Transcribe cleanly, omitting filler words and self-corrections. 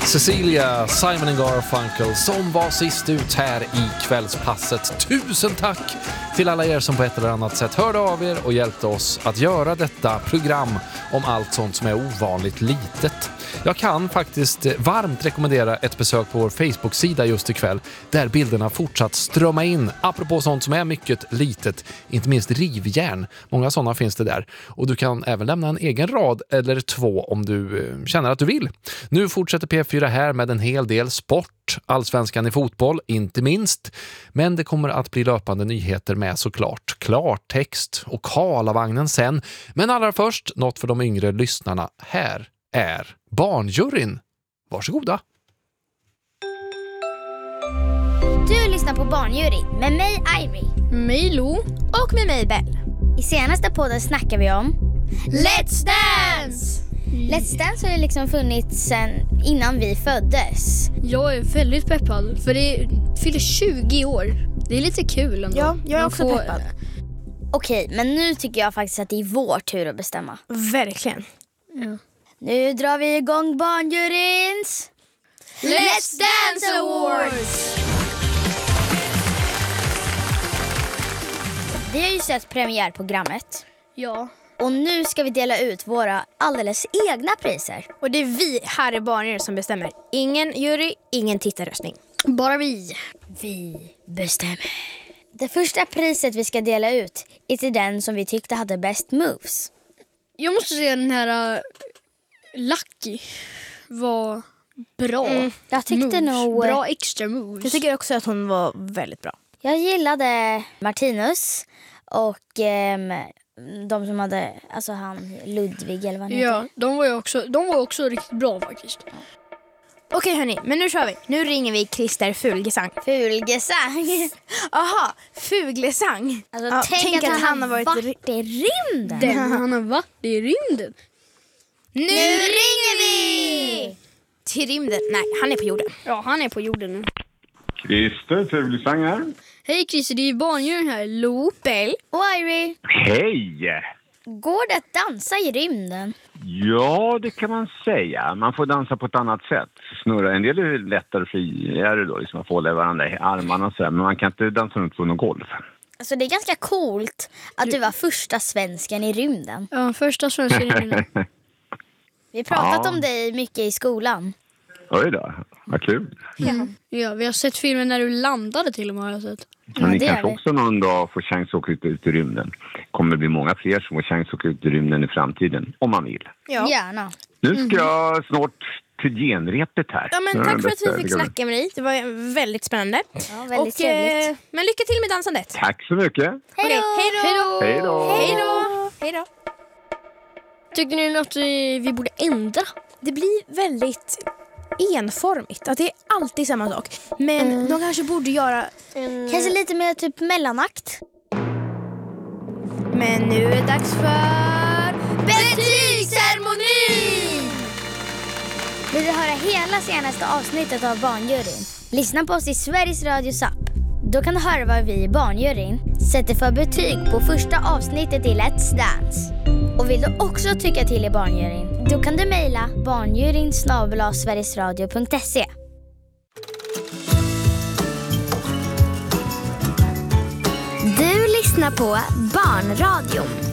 Cecilia, Simon & Garfunkel som var sist ut här i kvällspasset. Tusen tack till alla er som på ett eller annat sätt hörde av er och hjälpte oss att göra detta program om allt sånt som är ovanligt litet. Jag kan faktiskt varmt rekommendera ett besök på vår Facebook-sida just ikväll där bilderna fortsatt strömma in. Apropå sånt som är mycket litet, inte minst rivjärn. Många sådana finns det där. Och du kan även lämna en egen rad eller två om du känner att du vill. Nu fortsätter P4 här med en hel del sport. Allsvenskan i fotboll, inte minst. Men det kommer att bli löpande nyheter med såklart. Klartext och Karlavagnen sen. Men allra först, något för de yngre lyssnarna. Här är Barnjuryn. Varsågoda. Du lyssnar på Barnjuryn med mig Ivy, Milo och med mig Bell. I senaste podden snackar vi om Let's Dance! Let's Dance har ju liksom funnits sedan innan vi föddes. Jag är väldigt peppad för det fyller 20 år. Det är lite kul ändå. Ja, jag är också peppad. Okej, men nu tycker jag faktiskt att det är vår tur att bestämma. Verkligen. Ja. Nu drar vi igång Barnjuryns Let's Dance Awards! Vi har ju sett premiärprogrammet. Ja. Och nu ska vi dela ut våra alldeles egna priser. Och det är vi här i Barnjuryn som bestämmer. Ingen jury, ingen tittarröstning. Bara vi. Vi bestämmer. Det första priset vi ska dela ut är till den som vi tyckte hade bäst moves. Jag måste säga den här Lucky var bra. Jag tyckte nog... Bra extra moves. Jag tycker också att hon var väldigt bra. Jag gillade Martinus och de som hade, alltså han Ludvig eller vad han heter. Ja, de var också riktigt bra faktiskt. Okej hörni, men nu kör vi. Nu ringer vi Christer Fulgesang. Fulgesang. Aha, Fuglesang. Alltså, Ja, tänk att han har varit i rymden. Han har varit i rymden. Nu ringer vi! Till rymden. Nej, han är på jorden. Ja, han är på jorden nu. Christer Fuglesang här. Hej Christer, det är Barnjuryn här. Lo, Bell Och Irie, Hej! går det att dansa i rymden? Ja, det kan man säga. Man får dansa på ett annat sätt. Snurra. En del är lättare och friare då. Liksom man får hålla varandra i armarna och så här. Men man kan inte dansa runt på någon golf. Alltså det är ganska coolt att du var första svensken i rymden. Ja, första svenska rymden. Vi har pratat Ja. om dig mycket i skolan. Oj då, vad kul. Ja, vi har sett filmen när du landade till och med har jag sett. Men ni det kanske gör vi. också någon dag får chans att åka ut i rymden. Kommer det bli många fler som får chans att åka ut i rymden i framtiden, om man vill. Ja. Gärna. Nu ska jag snart till genrepet här. Ja, men tack för att vi fick snacka med dig. Det var väldigt spännande. Ja, väldigt trevligt. Men lycka till med dansandet. Tack så mycket. Hej då! Hej då! Hej då! Hej då! Hej då! Tycker ni att vi borde ändra? Det blir väldigt enformigt. Att det är alltid samma sak. Men de kanske borde göra Kanske lite mer typ mellanakt. Men nu är det dags för betygsceremoni! Vill du höra hela senaste avsnittet av Barnjuryn? Lyssna på oss i Sveriges Radios app. Då kan du höra vad vi i Barnjuryn sätter för betyg på första avsnittet i Let's Dance. Och vill du också tycka till i Barnjuryn, då kan du mejla barnjuryn@sverigesradio.se. Du lyssnar på Barnradion.